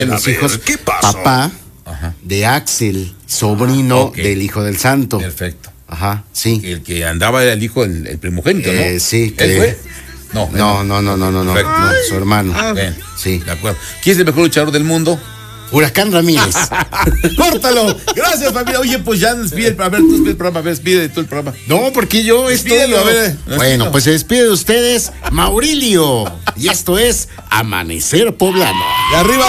los hijos, ¿qué pasó? papá Ajá. de Axel, sobrino Ok. del hijo del santo. Perfecto. Ajá, sí. El que andaba era el hijo, el primogénito, ¿no? Sí, ¿Él fue? No, No, Perfecto. su hermano. Bien, Sí. de acuerdo. ¿Quién es el mejor luchador del mundo? Huracán Ramírez. ¡Córtalo! Gracias, familia. Oye, pues ya despide el programa. A ver, tú despide el programa. A ver, despide tú el programa. No, porque yo estoy. Despídelo, a ver. Bueno, pues se despide de ustedes Maurilio. Y esto es Amanecer Poblano. De arriba.